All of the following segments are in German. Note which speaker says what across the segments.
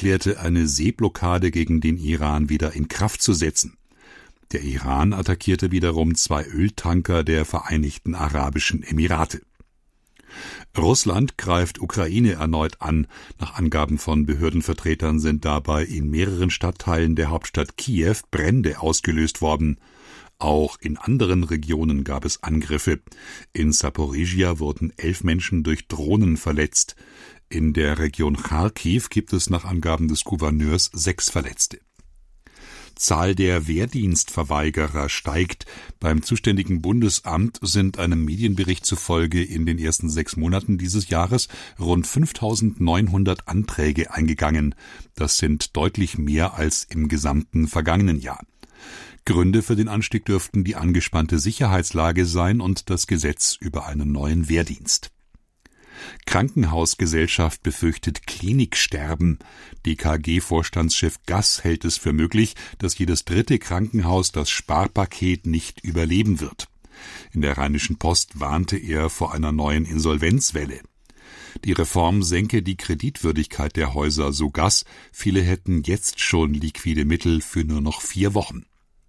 Speaker 1: erklärte, eine Seeblockade gegen den Iran wieder in Kraft zu setzen. Der Iran attackierte wiederum 2 Öltanker der Vereinigten Arabischen Emirate. Russland greift Ukraine erneut an. Nach Angaben von Behördenvertretern sind dabei in mehreren Stadtteilen der Hauptstadt Kiew Brände ausgelöst worden. Auch in anderen Regionen gab es Angriffe. In Saporizhia wurden 11 Menschen durch Drohnen verletzt. In der Region Charkiw gibt es nach Angaben des Gouverneurs 6 Verletzte. Zahl der Wehrdienstverweigerer steigt. Beim zuständigen Bundesamt sind einem Medienbericht zufolge in den ersten 6 Monaten dieses Jahres rund 5.900 Anträge eingegangen. Das sind deutlich mehr als im gesamten vergangenen Jahr. Gründe für den Anstieg dürften die angespannte Sicherheitslage sein und das Gesetz über einen neuen Wehrdienst. Krankenhausgesellschaft befürchtet Kliniksterben. DKG-Vorstandschef Gass hält es für möglich, dass jedes 3. Krankenhaus das Sparpaket nicht überleben wird. In der Rheinischen Post warnte er vor einer neuen Insolvenzwelle. Die Reform senke die Kreditwürdigkeit der Häuser, so Gass. Viele hätten jetzt schon liquide Mittel für nur noch 4 Wochen.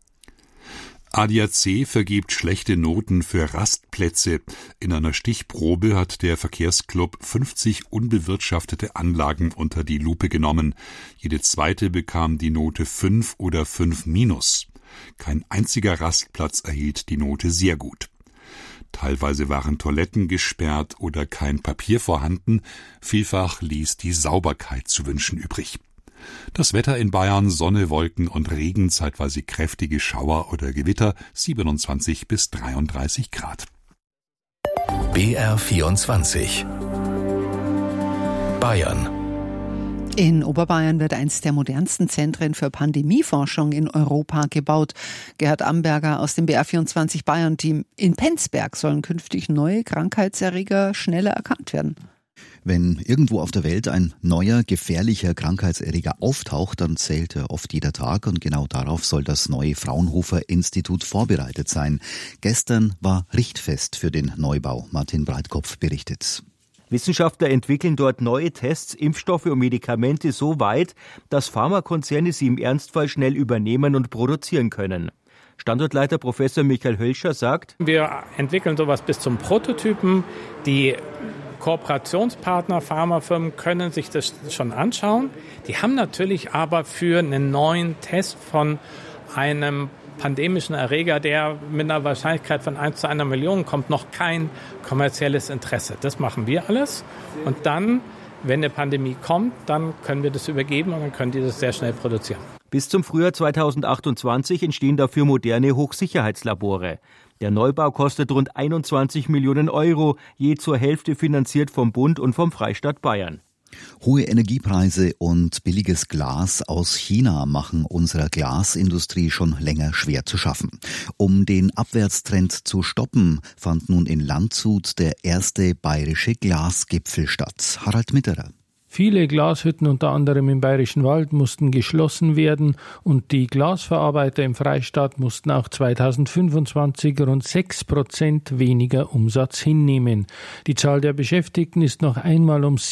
Speaker 1: ADAC vergibt schlechte Noten für Rastplätze. In einer Stichprobe hat der Verkehrsclub 50 unbewirtschaftete Anlagen unter die Lupe genommen. Jede zweite bekam die Note 5 oder 5-. Kein einziger Rastplatz erhielt die Note sehr gut. Teilweise waren Toiletten gesperrt oder kein Papier vorhanden. Vielfach ließ die Sauberkeit zu wünschen übrig. Das Wetter in Bayern: Sonne, Wolken und Regen, zeitweise kräftige Schauer oder Gewitter, 27 bis 33 Grad.
Speaker 2: BR24 Bayern.
Speaker 3: In Oberbayern wird eins der modernsten Zentren für Pandemieforschung in Europa gebaut. Gerhard Amberger aus dem BR24 Bayern-Team. In Penzberg sollen künftig neue Krankheitserreger schneller erkannt werden.
Speaker 4: Wenn irgendwo auf der Welt ein neuer, gefährlicher Krankheitserreger auftaucht, dann zählt oft jeder Tag, und genau darauf soll das neue Fraunhofer-Institut vorbereitet sein. Gestern war Richtfest für den Neubau. Martin Breitkopf berichtet.
Speaker 5: Wissenschaftler entwickeln dort neue Tests, Impfstoffe und Medikamente so weit, dass Pharmakonzerne sie im Ernstfall schnell übernehmen und produzieren können. Standortleiter Professor Michael Hölscher sagt:
Speaker 6: Wir entwickeln sowas bis zum Prototypen. Die Kooperationspartner, Pharmafirmen können sich das schon anschauen. Die haben natürlich aber für einen neuen Test von einem pandemischen Erreger, der mit einer Wahrscheinlichkeit von 1 zu 1 Million kommt, noch kein kommerzielles Interesse. Das machen wir alles. Und dann, wenn eine Pandemie kommt, dann können wir das übergeben und dann können die das sehr schnell produzieren.
Speaker 5: Bis zum Frühjahr 2028 entstehen dafür moderne Hochsicherheitslabore. Der Neubau kostet rund 21 Millionen Euro, je zur Hälfte finanziert vom Bund und vom Freistaat Bayern.
Speaker 4: Hohe Energiepreise und billiges Glas aus China machen unserer Glasindustrie schon länger schwer zu schaffen. Um den Abwärtstrend zu stoppen, fand nun in Landshut der erste bayerische Glasgipfel statt. Harald Mitterer.
Speaker 7: Viele Glashütten, unter anderem im Bayerischen Wald, mussten geschlossen werden und die Glasverarbeiter im Freistaat mussten auch 2025 rund 6% weniger Umsatz hinnehmen. Die Zahl der Beschäftigten ist noch einmal um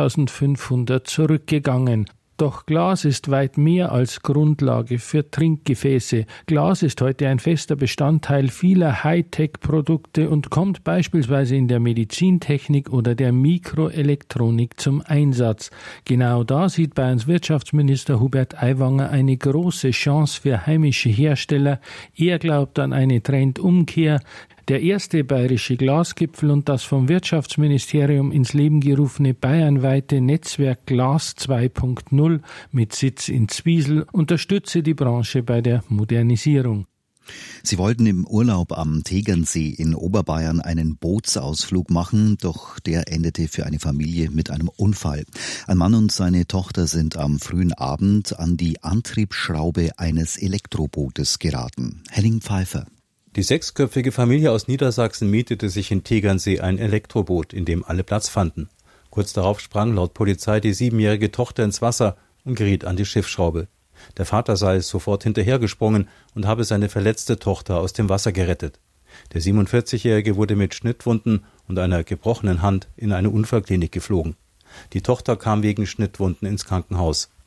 Speaker 7: 7.500 zurückgegangen. Doch Glas ist weit mehr als Grundlage für Trinkgefäße. Glas ist heute ein fester Bestandteil vieler Hightech-Produkte und kommt beispielsweise in der Medizintechnik oder der Mikroelektronik zum Einsatz. Genau da sieht Bayerns Wirtschaftsminister Hubert Aiwanger eine große Chance für heimische Hersteller. Er glaubt an eine Trendumkehr. Der erste bayerische Glasgipfel und das vom Wirtschaftsministerium ins Leben gerufene bayernweite Netzwerk Glas 2.0 mit Sitz in Zwiesel unterstütze die Branche bei der Modernisierung.
Speaker 4: Sie wollten im Urlaub am Tegernsee in Oberbayern einen Bootsausflug machen, doch der endete für eine Familie mit einem Unfall. Ein Mann und seine Tochter sind am frühen Abend an die Antriebsschraube eines Elektrobootes geraten. Henning Pfeiffer.
Speaker 8: Die 6-köpfige Familie aus Niedersachsen mietete sich in Tegernsee ein Elektroboot, in dem alle Platz fanden. Kurz darauf sprang laut Polizei die 7-jährige Tochter ins Wasser und geriet an die Schiffsschraube. Der Vater sei sofort hinterhergesprungen und habe seine verletzte Tochter aus dem Wasser gerettet. Der 47-Jährige wurde mit Schnittwunden und einer gebrochenen Hand in eine Unfallklinik geflogen. Die Tochter kam wegen Schnittwunden ins Krankenhaus.